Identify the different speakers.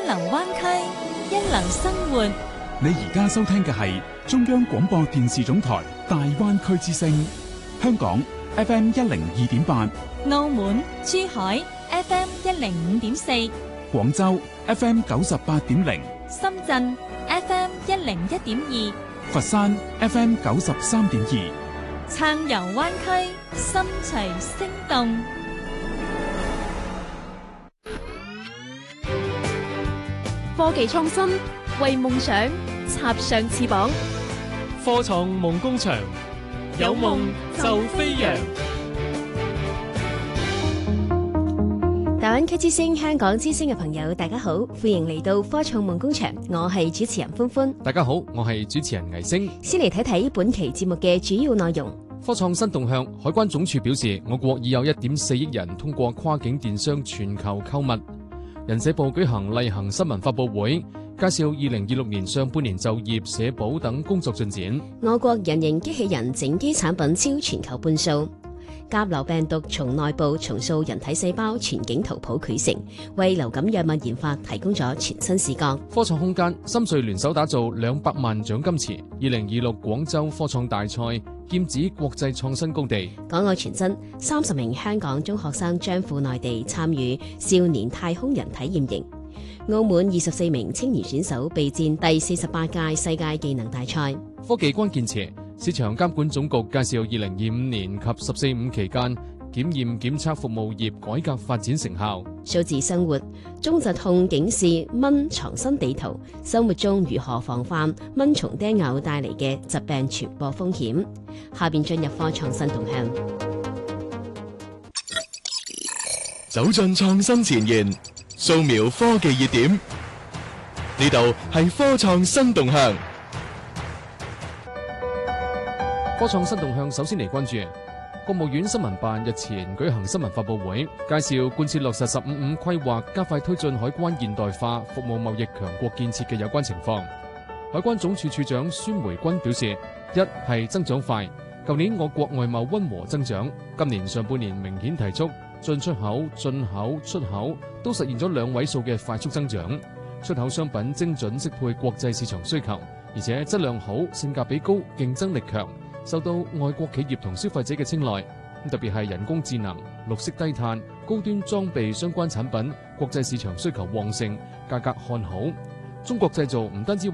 Speaker 1: 流灣區，一流生活。
Speaker 2: 你而家收聽嘅係中央廣播電視總台大灣區之聲，香港 FM 102.8，
Speaker 1: 澳門、珠海 FM 105.4，
Speaker 2: 廣州 FM 98.0，
Speaker 1: 深圳 FM 101.2，
Speaker 2: 佛山 FM 93.2，
Speaker 1: 暢遊灣區，心隨聲動。
Speaker 3: 科技創新，為夢想插上翅膀。
Speaker 4: 科創夢工場，有夢就飛揚。
Speaker 3: 大灣區之聲、香港之聲嘅朋友，大家好，歡迎嚟到科創夢工場，我係主持人歡歡。
Speaker 4: 大家好，我係主持人魏星。
Speaker 3: 先嚟睇睇本期節目嘅主要內容。
Speaker 4: 科創新動向，海關總署表示，我國已有 1.4 億人通過跨境電商全球購物。人社部舉行例行新聞發佈會，介紹2026年上半年就業、社保等工作進展。
Speaker 3: 我國人形機器人整機產品超全球半數。甲流病毒從內部重塑人體細胞全境圖譜繪成，為流感藥物研發提供咗全新視角。
Speaker 4: 科創空間，深瑞聯手打造200萬獎金池。2026廣州科創大賽劍指國際創新高地。
Speaker 3: 港澳全真，30名香港中學生將赴內地參與少年太空人體驗營。澳門24名青年選手備戰第48屆世界技能大賽。
Speaker 4: 科技關鍵詞，市場監管總局介紹2025年及十四五期間檢驗檢測服務業改革發展成效。
Speaker 3: 數字生活，中疾控警示蚊藏身地圖，生活中如何防範蚊蟲叮咬帶嚟嘅疾病傳播風險。下邊進入科創新動向，
Speaker 5: 走進創新前沿，掃描科技熱點，呢度係科創新動向。
Speaker 4: 科創新動向，首先嚟關注國務院新聞辦日前舉行新聞發佈會，介紹貫徹落實15.5規劃，加快推進海關現代化、服務貿易強國建設嘅有關情況。海關總署署長孫梅君表示，一係增長快，舊年我國外貿溫和增長，今年上半年明顯提速，進出口、進口、出口都實現咗2位數嘅快速增長，出口商品精準適配國際市場需求，而且質量好、性價比高、競爭力強，受到外國企業同消費者嘅青睞，特別係人工智能、綠色低碳、高端裝備相關產品，國際市場需求旺盛，價格看好。中國製造唔單止